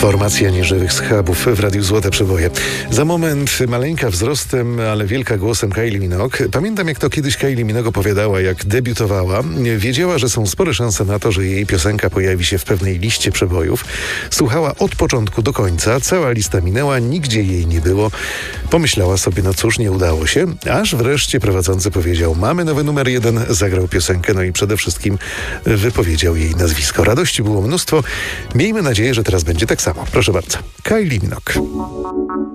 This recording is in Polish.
Formacja nieżywych schabów w Radiu Złote Przeboje. Za moment maleńka wzrostem, ale wielka głosem Kylie Minogue. Pamiętam, jak to kiedyś Kylie Minogue opowiadała, jak debiutowała. Wiedziała, że są spore szanse na to, że jej piosenka pojawi się w pewnej liście przebojów. Słuchała od początku do końca. Cała lista minęła, nigdzie jej nie było. Pomyślała sobie, no cóż, nie udało się. Aż wreszcie prowadzący powiedział, mamy nowy numer 1, zagrał piosenkę, no i przede wszystkim wypowiedział jej nazwisko. Radości było mnóstwo. Miejmy nadzieję, że teraz będzie tak samo. Proszę bardzo. Kylie Minogue.